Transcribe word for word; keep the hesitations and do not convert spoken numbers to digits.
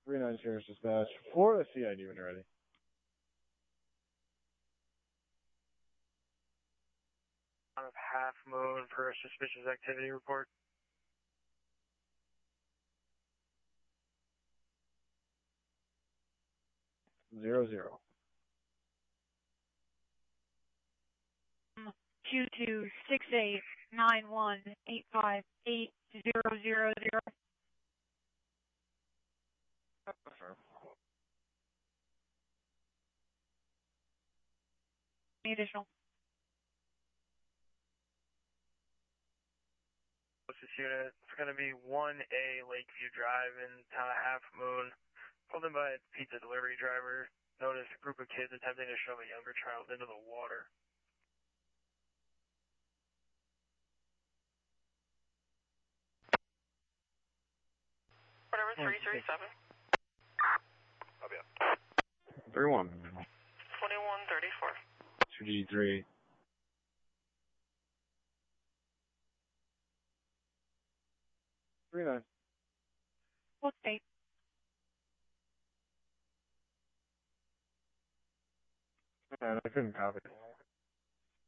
three nine Sheriff's Dispatch. For the C I D when you're ready. Of Half Moon for a suspicious activity report. Zero zero. Q two six eight nine one eight five eight zero zero zero. Any additional? This unit, it's going to be one A Lakeview Drive in town of Half Moon. Pulled in by a pizza delivery driver. Noticed a group of kids attempting to shove a younger child into the water. Whatever, three three seven. I'll be up. three one. twenty-one thirty-four. two G three. three nine. What state? Man, I couldn't copy.